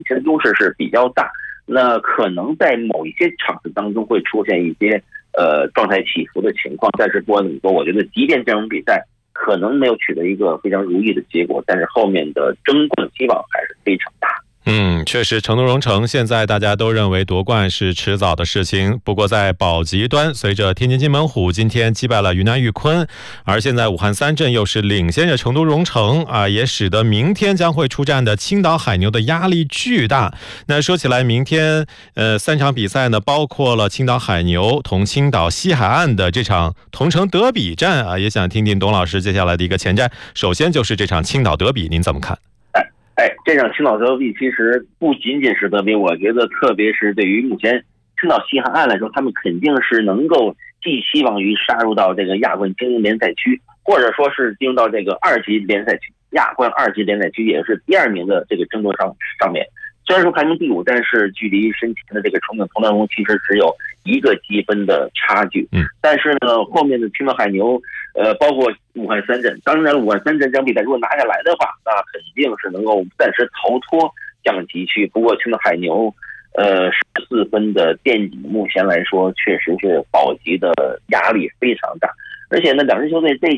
前优势是比较大。那可能在某一些场次当中会出现一些状态起伏的情况，但是不管怎么说，我觉得即便这场比赛可能没有取得一个非常如意的结果，但是后面的争冠希望还是非常大。 确实，成都蓉城现在大家都认为夺冠是迟早的事情。不过在保级端，随着天津津门虎今天击败了云南玉坤，而现在武汉三镇又是领先着成都蓉城也使得明天将会出战的青岛海牛的压力巨大。那说起来，明天3场比赛呢，包括了青岛海牛同青岛西海岸的这场同城德比战也想听听董老师接下来的一个前瞻。首先就是这场青岛德比，您怎么看？ 这场青岛德比其实不仅仅是德比，我觉得特别是对于目前青岛西海岸来说，他们肯定是能够寄希望于杀入到这个亚冠精英联赛区，或者说是进入到这个2级联赛区，亚冠2级联赛区也是第2名的这个争夺上面。虽然说排名第5，但是距离身前的这个重庆同良龙其实只有1个积分的差距。但是呢，后面的青岛海牛，包括武汉三镇，当然武汉三镇这场比赛如果拿下来的话，那肯定是能够暂时逃脱降级区。不过青岛海牛，14分的垫底，目前来说确实是保级的压力非常大。而且呢，两支球队这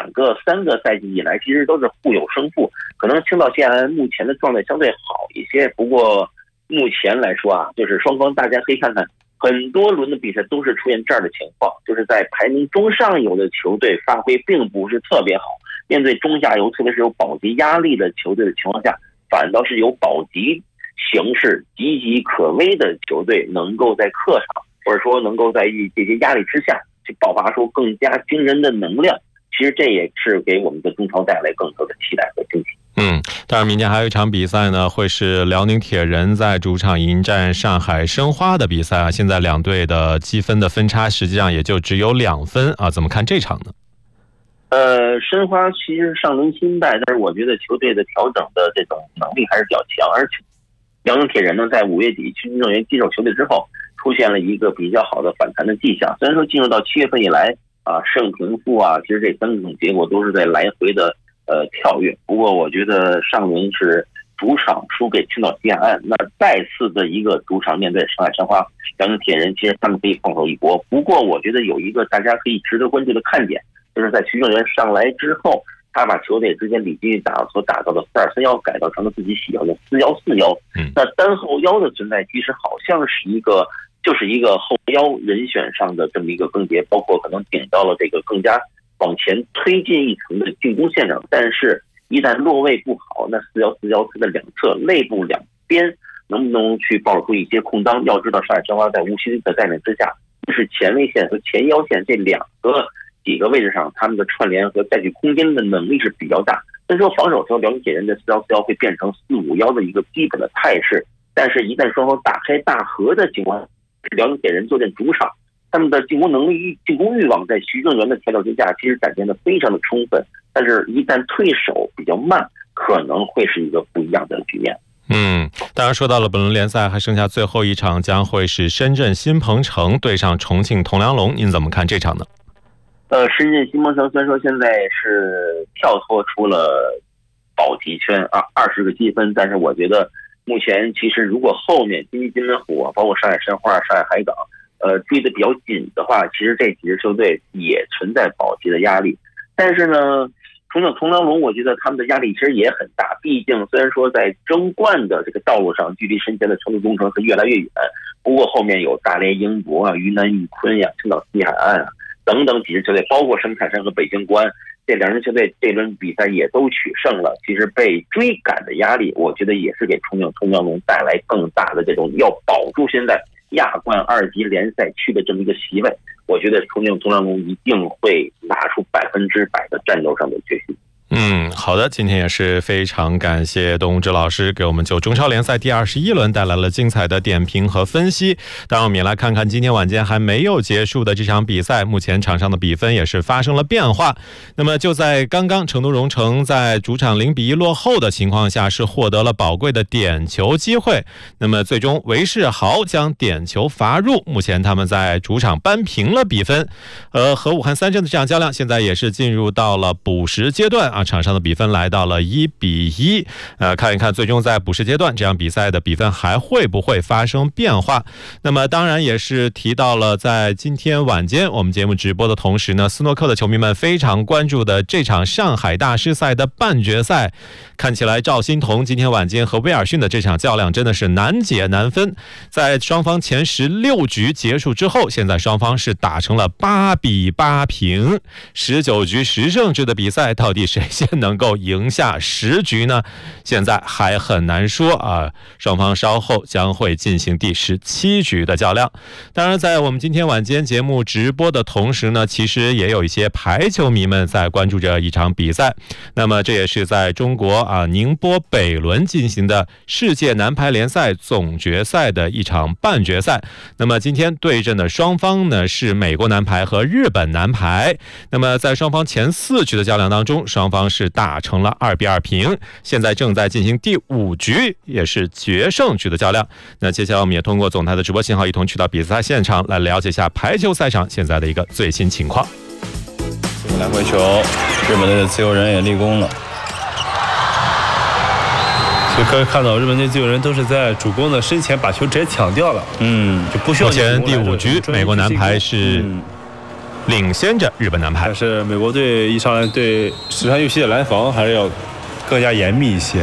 3个赛季以来其实都是互有胜负，可能青岛西海岸目前的状态相对好一些。不过目前来说就是双方大家可以看看很多轮的比赛都是出现这样的情况，就是在排名中上游的球队发挥并不是特别好，面对中下游特别是有保级压力的球队的情况下，反倒是有保级形势岌岌可危的球队能够在客场或者说能够在这些压力之下去爆发出更加惊人的能量。其实这也是给我们的中超带来更多的期待和惊喜。 当然明天还有一场比赛呢，会是辽宁铁人在主场迎战上海申花的比赛现在两队的积分的分差实际上也就只有2分怎么看这场呢？ 申花其实上轮新败，但是我觉得球队的调整的这种能力还是比较强，而且辽宁铁人呢在5月底去运动员接手球队之后，出现了一个比较好的反弹的迹象。虽然说进入到7月份以来胜平负其实这3种结果都是在来回的跳跃。不过我觉得上轮是主场输给青岛西海岸，那再次的一个主场面对上海申花，辽宁铁人其实他们可以放手一搏。不过我觉得有一个大家可以值得关注的看点，就是在徐正元上来之后，他把球队之间李金玉所打造的4-2-3-1改造成了自己喜欢的4-1-4-1。那单后腰的存在其实好像是一个后腰人选上的这么一个更迭，包括可能顶到了这个更加往前推进一层的进攻线上，但是一旦落位不好，那4-1-4-1它的两侧内部两边能不能去爆出一些空当？要知道上海申花在吴曦的带领之下，是前卫线和前腰线这几个位置上，他们的串联和占据空间的能力是比较大。所以说防守时候辽宁铁人的4-1-4-1会变成4-5-1的一个基本的态势，但是一旦双方大开大合的情况下，辽宁铁人坐镇主场，他们的进攻能力、进攻欲望在徐正元的调教之下，其实展现的非常的充分。但是，一旦退守比较慢，可能会是一个不一样的局面。 当然说到了本轮联赛，还剩下最后一场，将会是深圳新鹏城对上重庆同良龙，您怎么看这场呢？ 深圳新鹏城虽然说现在是跳脱出了保级圈20个积分，但是我觉得目前其实如果后面金门虎包括上海申花、上海海港追得比较紧的话，其实这几支球队也存在保级的压力。但是呢，重庆同良龙我觉得他们的压力其实也很大，毕竟虽然说在争冠的这个道路上距离身前的成都中城是越来越远，不过后面有大连英博云南玉坤青岛西海岸等等几支球队，包括深泰山和北京国安，这2支球队这轮比赛也都取胜了。其实被追赶的压力，我觉得也是给重庆同良龙带来更大的这种要保住现在亚冠2级联赛区的这么一个席位。我觉得重庆同良龙一定会拿出100%的战斗上的决心。 好的，今天也是非常感谢董武之老师给我们就中超联赛第21轮带来了精彩的点评和分析。当然我们也来看看今天晚间还没有结束的这场比赛，目前场上的比分也是发生了变化。那么就在刚刚，成都蓉城在主场0-1落后的情况下，是获得了宝贵的点球机会，那么最终韦世豪将点球罚入，目前他们在主场扳平了比分。和武汉三镇的这场较量现在也是进入到了补时阶段啊，场上的比分来到了1-1。看一看最终在补时阶段这场比赛的比分还会不会发生变化。那么当然也是提到了在今天晚间我们节目直播的同时呢，斯诺克的球迷们非常关注的这场上海大师赛的半决赛，看起来赵心童今天晚间和威尔逊的这场较量真的是难解难分。在双方前16局结束之后，现在双方是打成了8-8平，19局10胜制的比赛，到底谁先能够赢下10局呢？现在还很难说啊。双方稍后将会进行第17局的较量。当然在我们今天晚间节目直播的同时呢，其实也有一些排球迷们在关注着一场比赛。那么这也是在中国宁波北仑进行的世界男排联赛总决赛的一场半决赛。那么今天对阵的双方呢是美国男排和日本男排。那么在双方前4局的较量当中，双方是打成了2-2平，现在正在进行第5局，也是决胜局的较量。那接下来我们也通过总台的直播信号一同去到比赛现场，来了解一下排球赛场现在的一个最新情况。 这个来回球，日本队的自由人也立功了。 就可以看到日本队自由人都是在主攻的身前把球直接抢掉了，就不需要。 目前第5局，美国男排是领先着日本男排， 但是美国队一上来对石川佑希的拦防还是要更加严密一些。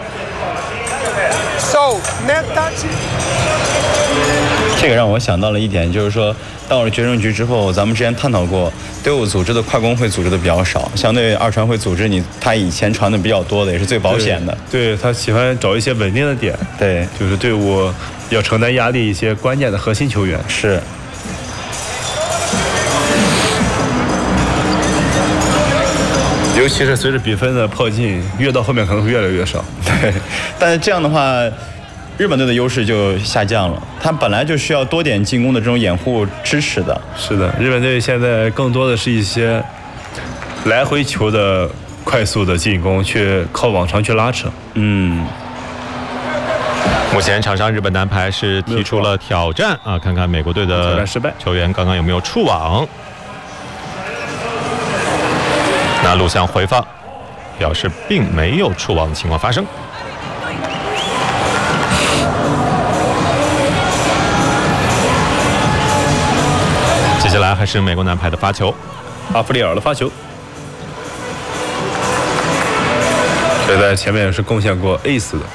这个让我想到了一点，就是说到了决胜局之后，咱们之前探讨过，队伍组织的快攻会组织的比较少，相对二传会组织他以前传的比较多的，也是最保险的。 对，他喜欢找一些稳定的点， 对， 就是队伍要承担压力一些关键的核心球员。 是。 尤其是随着比分的迫近，越到后面可能会越来越少。 对，但是这样的话，日本队的优势就下降了。他本来就需要多点进攻的这种掩护支持的。 是的，日本队现在更多的是一些来回球的快速的进攻，去靠往长去拉扯。 目前场上日本男排是提出了挑战啊，看看美国队的球员刚刚有没有触网。那录像回放表示并没有触网的情况发生。接下来还是美国男排的发球， 阿弗里尔的发球，这在前面也是贡献过 ace 的。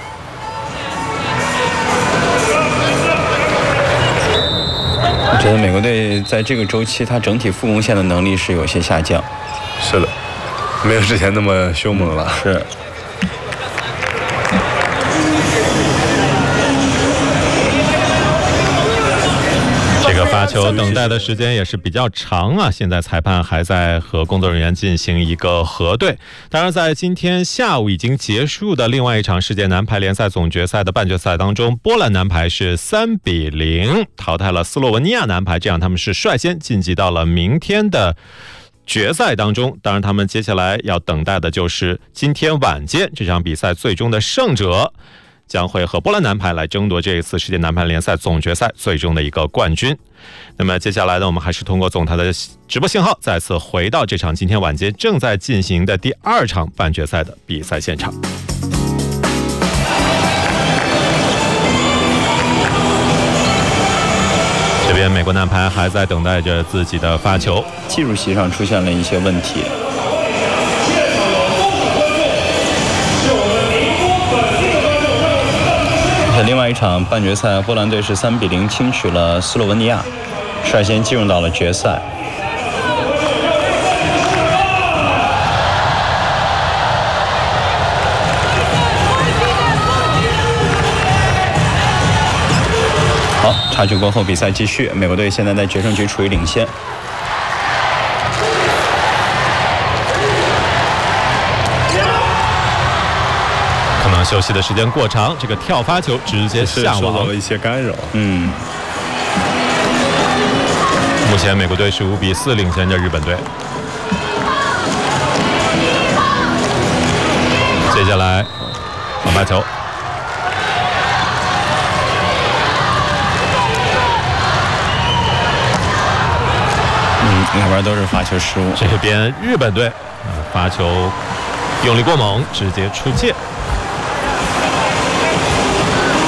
我觉得美国队在这个周期，他整体副攻线的能力是有些下降。 是的，没有之前那么凶猛了。 是。 这个发球等待的时间也是比较长啊，现在裁判还在和工作人员进行一个核对。当然在今天下午已经结束的另外一场世界男排联赛总决赛的半决赛当中，波兰男排是3-0淘汰了斯洛文尼亚男排，这样他们是率先晋级到了明天的决赛当中。当然他们接下来要等待的就是今天晚间这场比赛最终的胜者将会和波兰男排来争夺这一次世界男排联赛总决赛最终的一个冠军。那么接下来呢，我们还是通过总台的直播信号再次回到这场今天晚间正在进行的第2场半决赛的比赛现场。这边美国男排还在等待着自己的发球， 技术席上出现了一些问题。另外一场半决赛，波兰队是3-0轻取了斯洛文尼亚，率先进入到了决赛。好，插曲过后，比赛继续。美国队现在在决胜局处于领先。 休息的时间过长，这个跳发球直接下网， 受到了一些干扰。 目前美国队是5-4领先着日本队。接下来反发球， 两边都是发球失误。 这边日本队发球用力过猛，直接出界。